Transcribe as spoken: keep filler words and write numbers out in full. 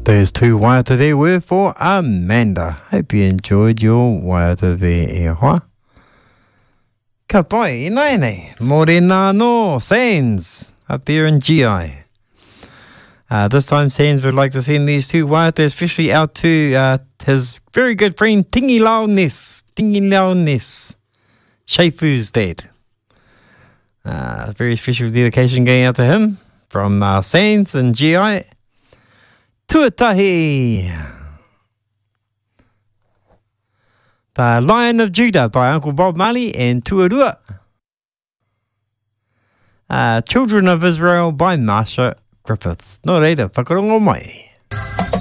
Those two waiata there were for Amanda. Hope you enjoyed your waiata there, e hoa. Ka pai, i nei nei. Morena no, Sands, up there in G I. Uh, this time, Sands would like to send these two waiata, especially out to uh, his very good friend, Tingi Launis. Tingi Launis. Sheifu's dad. Uh, a very special dedication going out to him from uh, Sands and G I. Tuatahi. The Lion of Judah by Uncle Bob Marley and Tuarua. Uh, Children of Israel by Marsha Griffiths. Nō reira, whakarongo mai.